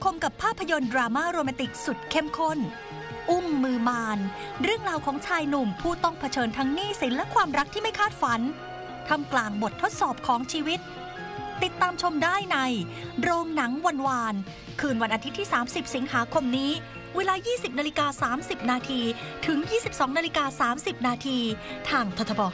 คมกับภาพยนตร์ดราม่าโรแมนติกสุดเข้มข้นอุ้มมือมารเรื่องราวของชายหนุ่มผู้ต้องเผชิญทั้งหนี้สินและความรักที่ไม่คาดฝันท่ามกลางบททดสอบของชีวิตติดตามชมได้ในโรงหนังวันวานคืนวันอาทิตย์ที่30สิงหาคมนี้เวลา 20:30 นาทีถึง 22:30 นาทีทางททบ 5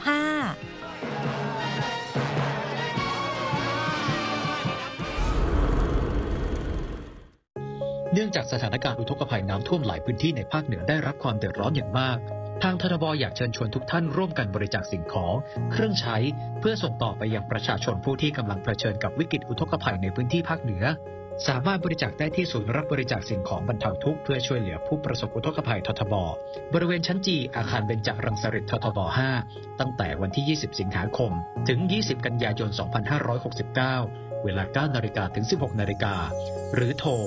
เนื่องจากสถานการณ์อุทกภัยน้ำท่วมหลายพื้นที่ในภาคเหนือได้รับความเดือดร้อนอย่างมากทางททบ.อยากเชิญชวนทุกท่านร่วมกันบริจาคสิ่งของเครื่องใช้เพื่อส่งต่อไปยังประชาชนผู้ที่กำลังเผชิญกับวิกฤตอุทกภัยในพื้นที่ภาคเหนือสามารถบริจาคได้ที่ศูนย์รับบริจาคสิ่งของบรรเทาทุกข์เพื่อช่วยเหลือผู้ประสบอุทกภัยททบ.บริเวณชั้นจีอาคารเบญจรังสฤษฎ์ททบ. 5ตั้งแต่วันที่ 20 สิงหาคมถึง 20 กันยายน 2569 เวลา 9 นาฬิกาถึง 16 นาฬิกาหรือโทร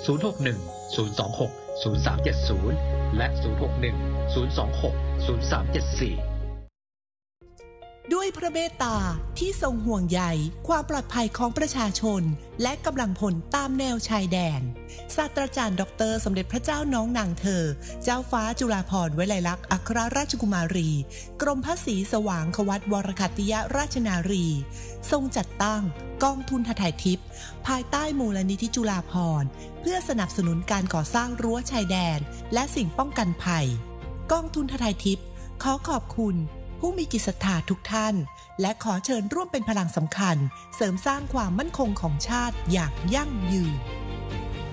061-026-0370 และ 061-026-0374 ด้วยพระเมตตาที่ทรงห่วงใยความปลอดภัยของประชาชนและกำลังพลตามแนวชายแดนศาสตราจารย์ดร.สมเด็จพระเจ้าน้องนางเธอเจ้าฟ้าจุฬาภรณ์วลัยลักษณ์อัครราชกุมารีกรมพระศรีสว่างควัตวรคัตติยราชนารีทรงจัดตั้งกองทุนทไทยทิพย์ภายใต้มูลนิธิจุฬาภรณ์เพื่อสนับสนุนการก่อสร้างรั้วชายแดนและสิ่งป้องกันภัยกองทุนทไทยทิพย์ขอขอบคุณผู้มีจิตศรัทธาทุกท่านและขอเชิญร่วมเป็นพลังสำคัญเสริมสร้างความมั่นคงของชาติอย่างยั่งยืน